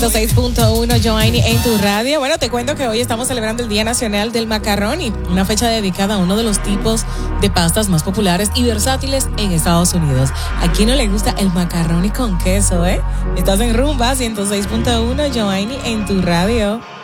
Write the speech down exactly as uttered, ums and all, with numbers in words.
ciento seis punto uno Joanny en tu radio. Bueno, te cuento que hoy estamos celebrando el Día Nacional del Macaroni, una fecha dedicada a uno de los tipos de pastas más populares y versátiles en Estados Unidos. ¿A quién no le gusta el macaroni con queso, eh? Estás en Rumba ciento seis punto uno Joanny en tu radio.